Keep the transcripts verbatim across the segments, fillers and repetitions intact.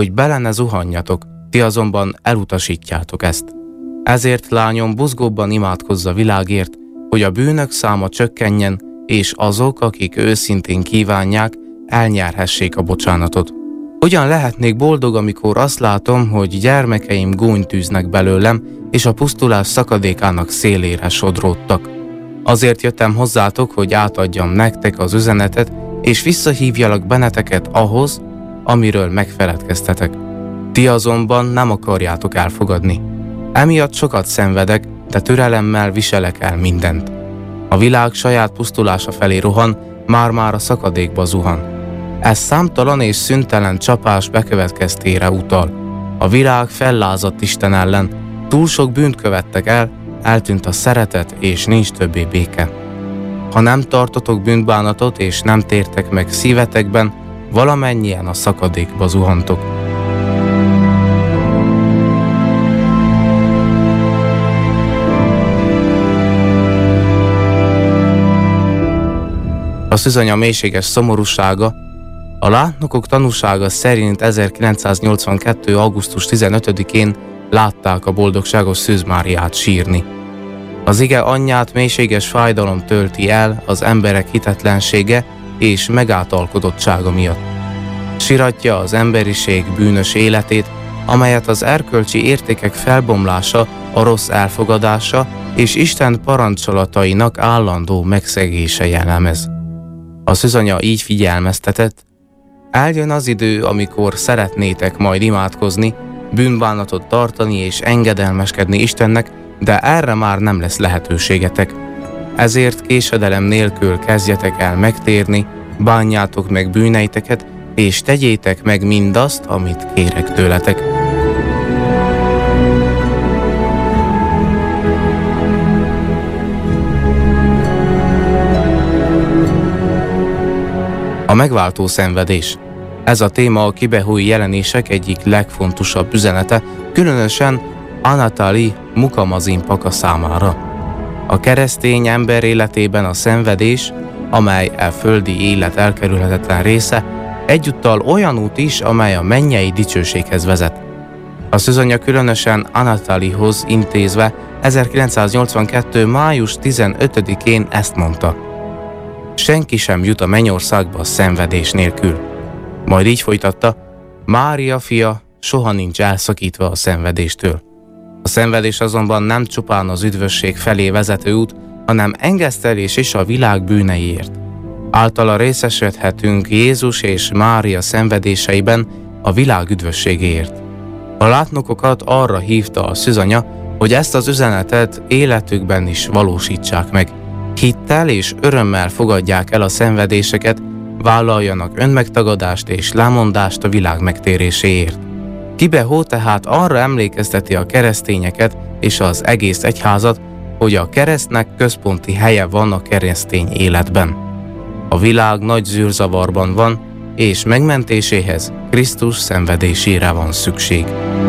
hogy bele ne zuhanjatok, ti azonban elutasítjátok ezt. Ezért, lányom, buzgóbban imádkozz a világért, hogy a bűnök száma csökkenjen, és azok, akik őszintén kívánják, elnyerhessék a bocsánatot. Hogyan lehetnék boldog, amikor azt látom, hogy gyermekeim gúnyt űznek belőlem, és a pusztulás szakadékának szélére sodródtak? Azért jöttem hozzátok, hogy átadjam nektek az üzenetet, és visszahívjalak benneteket ahhoz, amiről megfeledkeztetek. Ti azonban nem akarjátok elfogadni. Emiatt sokat szenvedek, de türelemmel viselek el mindent. A világ saját pusztulása felé rohan, már-már a szakadékba zuhan. Ez számtalan és szüntelen csapás bekövetkeztére utal. A világ fellázadt Isten ellen, túl sok bűnt követtek el, eltűnt a szeretet, és nincs többé béke. Ha nem tartotok bűnbánatot, és nem tértek meg szívetekben, valamennyien a szakadékba zuhantok. A szűzanya mélységes szomorúsága. A látnokok tanúsága szerint ezerkilencszáznyolcvankettő. augusztus tizenötödikén látták a boldogságos Szűz Máriát sírni. Az ige anyját mélységes fájdalom tölti el az emberek hitetlensége és megátalkodottsága miatt. Siratja az emberiség bűnös életét, amelyet az erkölcsi értékek felbomlása, a rossz elfogadása és Isten parancsolatainak állandó megszegése jellemez. A szűzanya így figyelmeztetett: eljön az idő, amikor szeretnétek majd imádkozni, bűnbánatot tartani és engedelmeskedni Istennek, de erre már nem lesz lehetőségetek. Ezért késedelem nélkül kezdjetek el megtérni, bánjátok meg bűneiteket, és tegyétek meg mindazt, amit kérek tőletek. A megváltó szenvedés. Ez a téma a kibehúi jelenések egyik legfontosabb üzenete, különösen Anatali Mukamazin-Paka számára. A keresztény ember életében a szenvedés, amely a földi élet elkerülhetetlen része, egyúttal olyan út is, amely a mennyei dicsőséghez vezet. A szűzanya különösen Anatalihoz intézve ezerkilencszáznyolcvankettő. május tizenötödikén ezt mondta: senki sem jut a mennyországba a szenvedés nélkül. Majd így folytatta: Mária fia soha nincs elszakítva a szenvedéstől. A szenvedés azonban nem csupán az üdvösség felé vezető út, hanem engesztelés is a világ bűneiért. Általa részesedhetünk Jézus és Mária szenvedéseiben a világ üdvösségéért. A látnokokat arra hívta a szűzanya, hogy ezt az üzenetet életükben is valósítsák meg. Hittel és örömmel fogadják el a szenvedéseket, vállaljanak önmegtagadást és lemondást a világ megtéréséért. Kibehó tehát arra emlékezteti a keresztényeket és az egész egyházat, hogy a keresztnek központi helye van a keresztény életben. A világ nagy zűrzavarban van, és megmentéséhez Krisztus szenvedésére van szükség.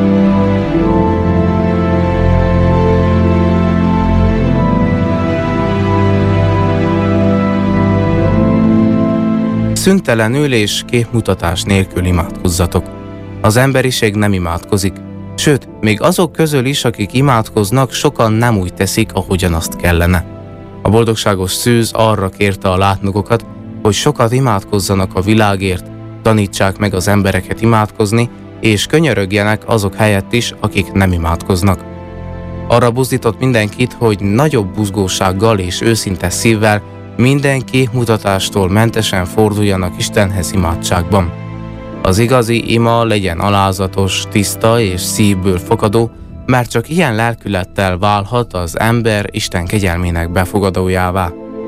Szüntelenül és képmutatás nélkül imádkozzatok. Az emberiség nem imádkozik, sőt, még azok közül is, akik imádkoznak, sokan nem úgy teszik, ahogyan azt kellene. A boldogságos Szűz arra kérte a látnokokat, hogy sokat imádkozzanak a világért, tanítsák meg az embereket imádkozni, és könyörögjenek azok helyett is, akik nem imádkoznak. Arra buzdított mindenkit, hogy nagyobb buzgósággal és őszinte szívvel minden képmutatástól mentesen forduljanak Istenhez imádságban. Az igazi ima legyen alázatos, tiszta és szívből fakadó, mert csak ilyen lelkülettel válhat az ember Isten kegyelmének befogadójává.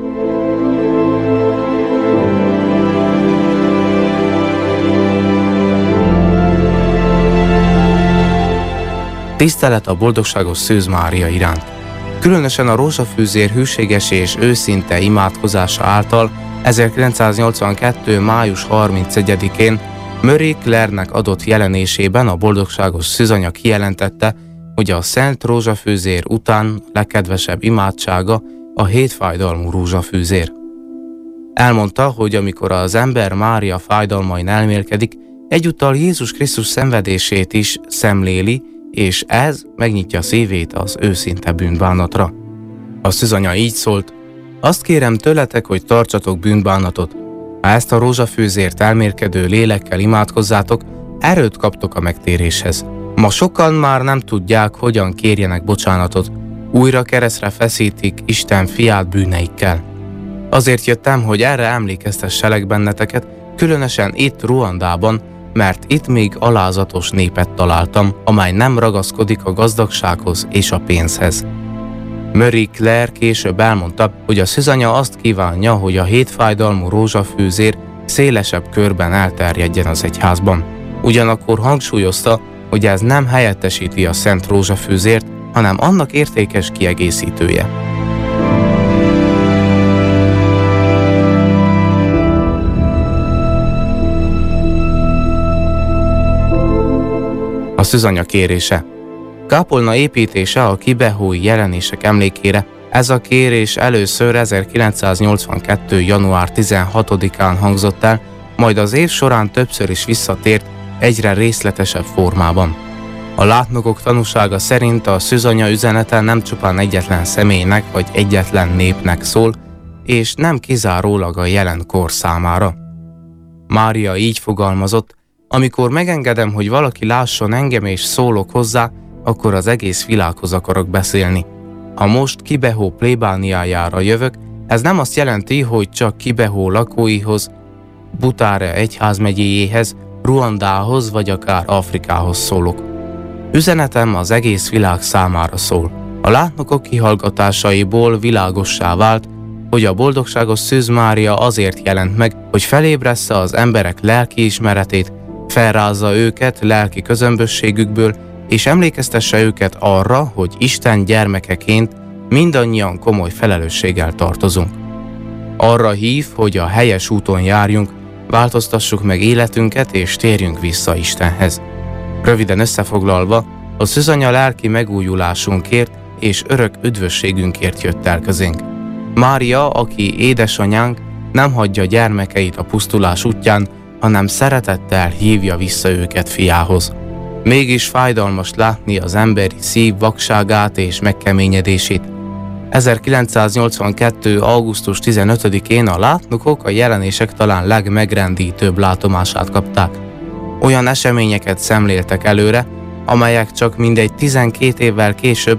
Tisztelet a boldogságos Szűz Mária iránt. Különösen a rózsafűzér hűséges és őszinte imádkozása által ezerkilencszáznyolcvankettő. május harmincegyedikén Marie Claire-nek adott jelenésében a boldogságos szűzanya kijelentette, hogy a szent rózsafűzér után legkedvesebb imádsága a hétfájdalmú rózsafűzér. Elmondta, hogy amikor az ember Mária fájdalmain elmélkedik, Egyúttal Jézus Krisztus szenvedését is szemléli, és ez megnyitja szívét az őszinte bűnbánatra. A szűzanya így szólt: azt kérem tőletek, hogy tartsatok bűnbánatot. Ha ezt a rózsafűzért elmérkedő lélekkel imádkozzátok, erőt kaptok a megtéréshez. Ma sokan már nem tudják, hogyan kérjenek bocsánatot. Újra keresztre feszítik Isten fiát bűneikkel. Azért jöttem, hogy erre emlékeztesselek benneteket, különösen itt Ruandában, mert itt még alázatos népet találtam, amely nem ragaszkodik a gazdagsághoz és a pénzhez. Marie Claire később elmondta, hogy a szűzanya azt kívánja, hogy a hétfájdalmú rózsafűzér szélesebb körben elterjedjen az egyházban. Ugyanakkor hangsúlyozta, hogy ez nem helyettesíti a szent rózsafűzért, hanem annak értékes kiegészítője. A szűzanya kérése. Kápolna építése a kibehói jelenések emlékére. Ez a kérés először ezerkilencszáznyolcvankettő. január tizenhatodikán hangzott el, majd az év során többször is visszatért egyre részletesebb formában. A látnokok tanúsága szerint a szűzanya üzenete nem csupán egyetlen személynek vagy egyetlen népnek szól, és nem kizárólag a jelen kor számára. Mária így fogalmazott: amikor megengedem, hogy valaki lásson engem és szólok hozzá, akkor az egész világhoz akarok beszélni. Ha most Kibehó plébániájára jövök, ez nem azt jelenti, hogy csak Kibehó lakóihoz, Butare egyházmegyéjéhez, Ruandához vagy akár Afrikához szólok. Üzenetem az egész világ számára szól. A látnokok kihallgatásaiból világossá vált, hogy a boldogságos Szűz Mária azért jelent meg, hogy felébressze az emberek lelkiismeretét, felrázza őket lelki közömbösségükből, és emlékeztesse őket arra, hogy Isten gyermekeként mindannyian komoly felelősséggel tartozunk. Arra hív, hogy a helyes úton járjunk, változtassuk meg életünket és térjünk vissza Istenhez. Röviden összefoglalva, a szűzanya lelki megújulásunkért és örök üdvösségünkért jött el közénk. Mária, aki édesanyánk, nem hagyja gyermekeit a pusztulás útján, hanem szeretettel hívja vissza őket fiához. Mégis fájdalmas látni az emberi szív vakságát és megkeményedését. ezerkilencszáznyolcvankettő. augusztus tizenötödikén a látnokok a jelenések talán legmegrendítőbb látomását kapták. Olyan eseményeket szemléltek előre, amelyek csak mindegy tizenkét évvel később,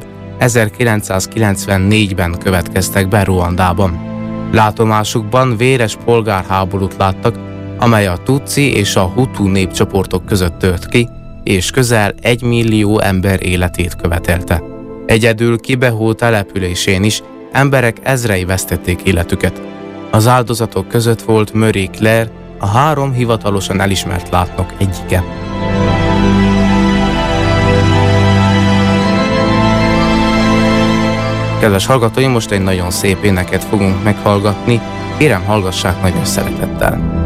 ezerkilencszázkilencvennégyben következtek be Ruandában. Látomásukban véres polgárháborút láttak, amely a Tutsi és a Hutu népcsoportok között tört ki, és közel egy millió ember életét követelte. Egyedül Kibehó településén is emberek ezrei vesztették életüket. Az áldozatok között volt Marie Claire, a három hivatalosan elismert látnok egyike. Kedves hallgatóim, most egy nagyon szép éneket fogunk meghallgatni, kérem hallgassák nagyon szeretettel.